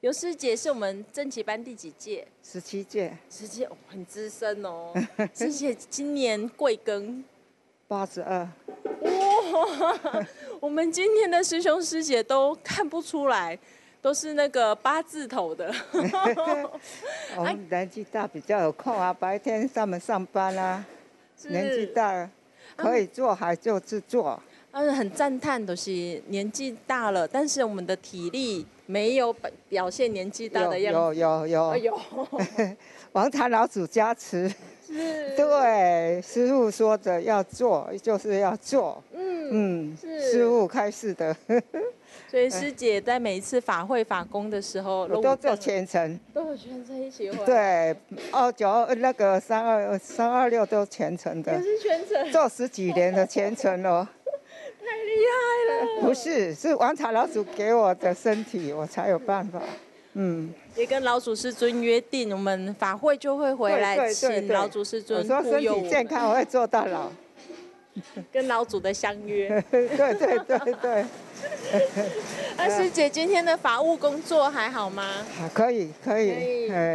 刘师姐是我们正旗班第几届 ？17届。 17届，很资深哦。师姐今年贵庚 ？82。 哇，我们今天的师兄师姐都看不出来，都是那个8字头的。 我们年纪大比较有空啊，白天他们上班啊，年纪大了可以做还就是做。 很赞叹，都是年纪大了，但是我们的体力没有表现年纪大的样子。有。 王禅老祖加持。对，师父说的要做就是要做。师父开示的。 所以师姐在每一次法会法功的时候， 我都做全程， 都有全程一起会。 对，29那个326都全程的， 也是全程， 做10几年的全程哦。 太厉害了！ 不是，是王禅老祖给我的身体，我才有办法。 也跟老祖师尊约定，我们法会就会回来请老祖师尊我说身体健康，我会做到老。 跟老祖的相约。 对。 师姐今天的法务工作还好吗？ 可以。